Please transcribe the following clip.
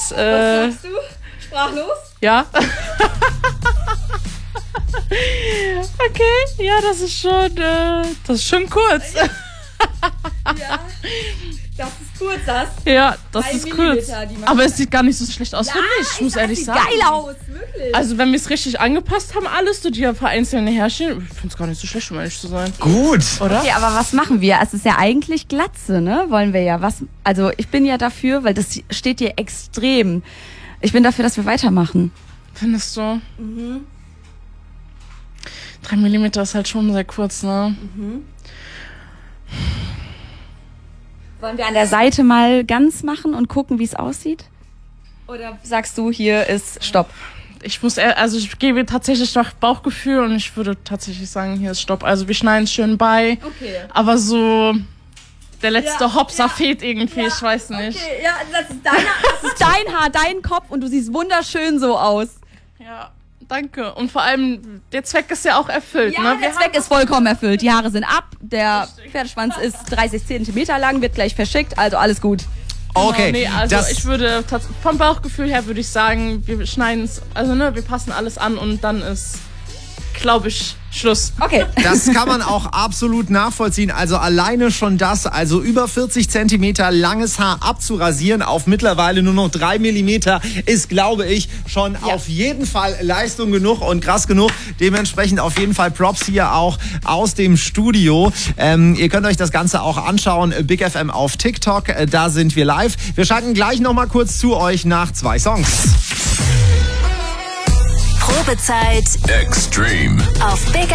Was sagst du? Sprachlos? Ja. Okay, ja, das ist schon kurz. Ja, das ist kurz, das. Ja, das ist kurz. Millimeter, Aber es sieht gar nicht so schlecht aus, finde ich muss ehrlich sagen. Sieht geil aus, wirklich. Also wenn wir es richtig angepasst haben, alles, so die paar einzelnen Härchen, ich finde es gar nicht so schlecht, um ehrlich zu sein. Gut. Oder? Okay, aber was machen wir? Es ist ja eigentlich Glatze, ne? Wollen wir ja. Also ich bin ja dafür, weil das steht dir extrem. Ich bin dafür, dass wir weitermachen. Findest du? 3 mm ist halt schon sehr kurz, ne? Wollen wir an der Seite mal ganz machen und gucken, wie es aussieht? Oder sagst du, hier ist Stopp? Ich gebe tatsächlich nach Bauchgefühl und ich würde tatsächlich sagen, hier ist Stopp. Also wir schneiden es schön bei, Okay. aber so der letzte Hopser fehlt irgendwie, ich weiß nicht. Okay, ja, das ist dein Haar, dein Kopf und du siehst wunderschön so aus. Ja, danke. Und vor allem, der Zweck ist ja auch erfüllt. Ja, Ne? der Zweck ist vollkommen erfüllt. Die Haare sind ab, der Pferdeschwanz ist 30 Zentimeter lang, wird gleich verschickt, also alles gut. Okay. Nee, also ich würde vom Bauchgefühl her würde ich sagen, wir schneiden es, also ne, wir passen alles an und dann ist, glaube ich, Schluss. Okay. Das kann man auch absolut nachvollziehen. Also alleine schon das, also über 40 Zentimeter langes Haar abzurasieren auf mittlerweile nur noch 3 Millimeter ist, glaube ich, schon auf jeden Fall Leistung genug und krass genug. Dementsprechend auf jeden Fall Props hier auch aus dem Studio. Ihr könnt euch das Ganze auch anschauen. Big FM auf TikTok, da sind wir live. Wir schalten gleich noch mal kurz zu euch nach 2 Songs. Probezeit Extreme auf Big